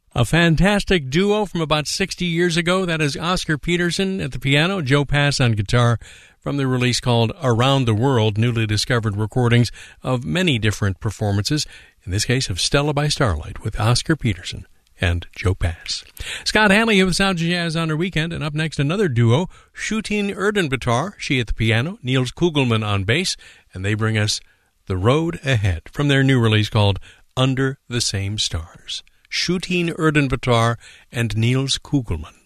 A fantastic duo from about 60 years ago. That is Oscar Peterson at the piano, Joe Pass on guitar, from the release called Around the World, newly discovered recordings of many different performances, in this case of Stella by Starlight with Oscar Peterson and Joe Pass. Scott Hanley of Sounds of Jazz on her weekend, and up next another duo, Shooting Erdenbatar, she at the piano, Niels Kugelman on bass, and they bring us The Road Ahead from their new release called Under the Same Stars. Shooting Erdenbatar and Niels Kugelman.